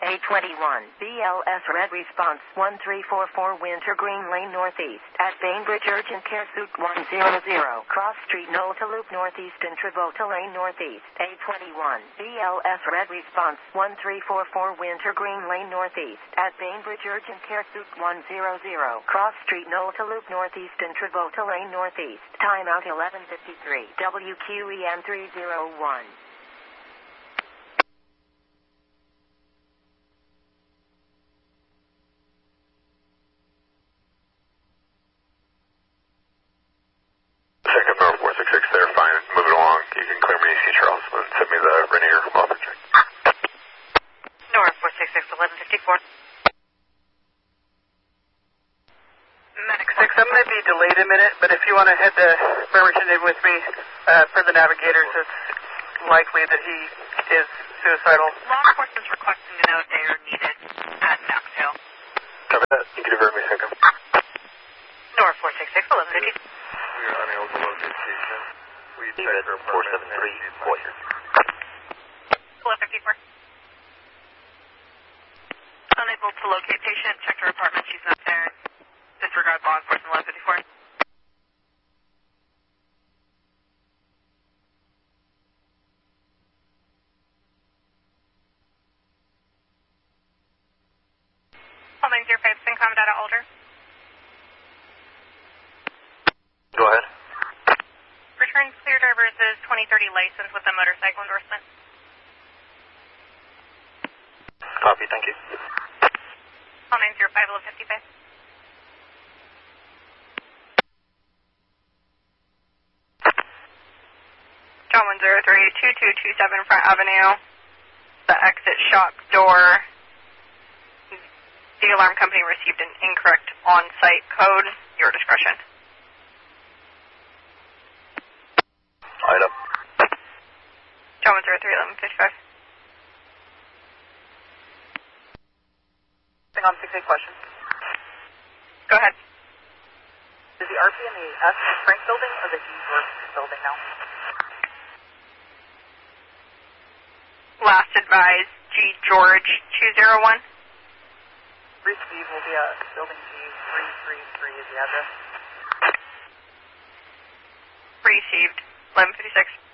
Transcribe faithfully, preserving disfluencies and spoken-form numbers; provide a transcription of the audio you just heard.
A twenty-one, B L S Red Response one three four four Wintergreen Lane Northeast at Bainbridge Urgent Care Suite one hundred, Cross Street Nolta Loop Northeast and Travolta Lane Northeast. A twenty-one, B L S Red Response one three four four Wintergreen Lane Northeast at Bainbridge Urgent Care Suite one hundred, Cross Street Nolta Loop Northeast and Travolta Lane Northeast. Timeout eleven fifty-three, W Q E M three oh one. Second North four six six there, fine, move it along. You can clear me, see Charles, and send me the Rainier welfare check. North four six six, eleven fifty-four. Medic six, I'm going to be delayed a minute, but if you want to head to Bremerton in with me, uh, for the navigators, it's likely that he is suicidal. Law enforcement's requesting to know if they are needed at Knoxville. Copy that. You can divert me, second. North four six six, eleven fifty. We are unable to locate patient. We checked her four seven three, Boyer. eleven fifty-four. Unable to locate patient. Checked her apartment. She's not there. Disregard law enforcement eleven fifty-four. Call nine zero five, Syncom data Alder. Go ahead. Return clear drivers is twenty thirty license with a motorcycle endorsement. Copy, thank you. Call nine zero five, eleven fifty-five. John one zero three, two two two seven Front Avenue. The exit shop door. The alarm company received an incorrect on-site code. Your discretion. Item. John one zero three, eleven fifty-five. Hang on, six eight question. Go ahead. Is the R P in the S. Frank building or the E. George building now? Last advised, G. George two oh one. Three Steve will be at building G three three three is the address. Received. eleven fifty-six.